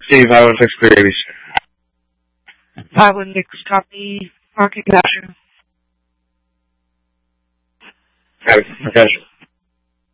Steve, 516 Gravies. 516 copy. Market got you. Got you.